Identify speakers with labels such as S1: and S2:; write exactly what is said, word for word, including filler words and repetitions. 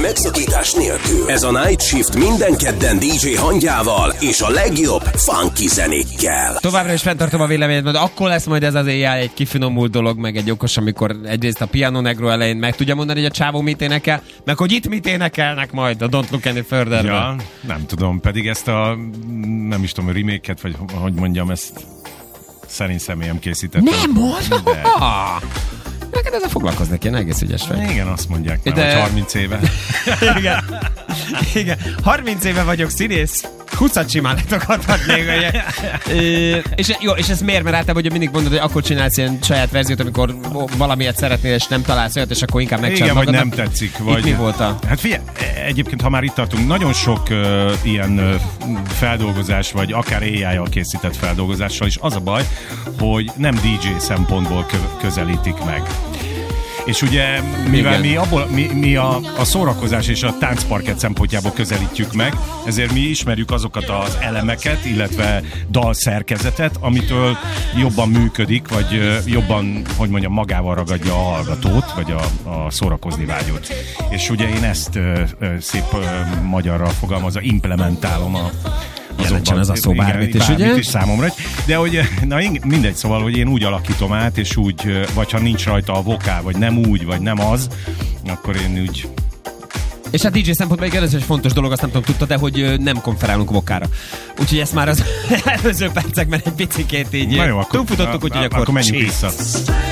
S1: megszakítás nélkül. Ez a Night Shift minden kedden dé dzsé hangjával és a legjobb funky zenékkel.
S2: Továbbra is fenntartom a véleményet, mert akkor lesz majd ez az éjjel egy kifinomult dolog, meg egy okos, amikor egyrészt a Piano Negro elején meg tudja mondani, hogy a csávó mit énekel, meg hogy itt mit énekelnek majd a Don't Look Any Further.
S3: Ja, nem tudom, pedig ezt a nem is tudom, a remake-et, vagy hogy mondjam, ezt szerint személyem készítettem.
S2: Nem mondom! De... Neked ezzel foglalkozni kéne, egész ügyes vagy.
S3: Igen, azt mondják már,
S2: De...
S3: hogy harminc éve.
S2: Igen. Igen. harminc éve vagyok színész, húszat simán letokadhatnék. és, jó, és ez miért? Mert általában mindig mondod, hogy akkor csinálsz ilyen saját verziót, amikor valamilyet szeretnél, és nem találsz olyat, és akkor inkább megcsinálod
S3: magadnak.
S2: Igen,
S3: vagy nem tetszik. Vagy...
S2: Itt mi volt a...
S3: Hát figyelj, egyébként, ha már itt tartunk, nagyon sok uh, ilyen uh, feldolgozás, vagy akár á í-jal készített feldolgozással is az a baj, hogy nem dé dzsé szempontból kö- közelítik meg. És ugye, mivel mi, abból, mi, mi a, a szórakozás és a táncparkett szempontjából közelítjük meg, ezért mi ismerjük azokat az elemeket, illetve dalszerkezetet, amitől jobban működik, vagy jobban, hogy mondjam, magával ragadja a hallgatót, vagy a, a szórakozni vágyót. És ugye én ezt ö, ö, szép ö, magyarra fogalmazva implementálom a
S2: jelentsen ez a szó bármit is,
S3: bármit
S2: ugye?
S3: is számomra. De hogy, na mindegy, szóval, hogy én úgy alakítom át, és úgy, vagy ha nincs rajta a vokál, vagy nem úgy, vagy nem az, akkor én úgy...
S2: És hát dé dzsé szempontból igen, ez egy fontos dolog, azt nem tudom, tudta, de hogy nem konferálunk vokára. Úgyhogy ezt már az előző percekben egy picikét így
S3: na jó, akkor,
S2: túlfutottuk, úgyhogy
S3: akkor,
S2: akkor,
S3: akkor menjünk vissza.